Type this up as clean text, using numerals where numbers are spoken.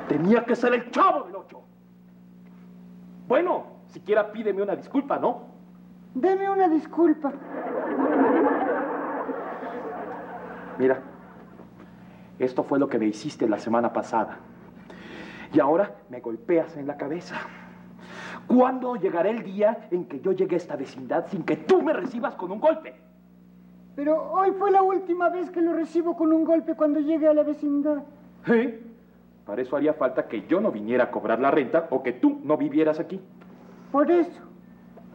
Tenía que ser el Chavo del Ocho. Bueno, siquiera pídeme una disculpa, ¿no? Deme una disculpa. Mira, esto fue lo que me hiciste la semana pasada. Y ahora me golpeas en la cabeza. ¿Cuándo llegará el día en que yo llegue a esta vecindad sin que tú me recibas con un golpe? Pero hoy fue la última vez que lo recibo con un golpe cuando llegue a la vecindad. ¿Eh? Para eso haría falta que yo no viniera a cobrar la renta o que tú no vivieras aquí. Por eso.